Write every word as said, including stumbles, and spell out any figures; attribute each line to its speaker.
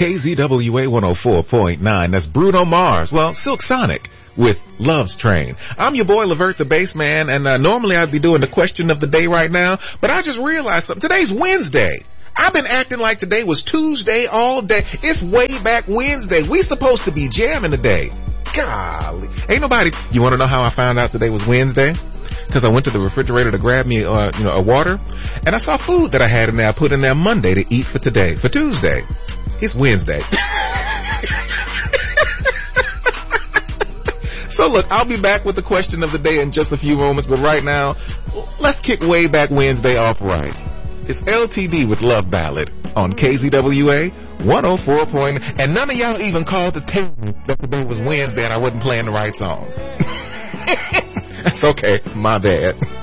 Speaker 1: K Z W A one oh four point nine. That's Bruno Mars. Well, Silk Sonic with Love's Train. I'm your boy, Levert the Bass Man, and uh, normally I'd be doing the question of the day right now, but I just realized something. Today's Wednesday. I've been acting like today was Tuesday all day. It's way back Wednesday. We supposed to be jamming today. Golly. Ain't nobody. You want to know how I found out today was Wednesday? Because I went to the refrigerator to grab me, uh, you know, a water, and I saw food that I had in there. I put in there Monday to eat for today, for Tuesday. It's Wednesday. So look, I'll be back with the question of the day in just a few moments, but right now, let's kick way back Wednesday off right. It's L T D with Love Ballad on K Z W A one oh four point nine. And none of y'all even called to tell me that today was Wednesday and I wasn't playing the right songs. That's okay. My bad.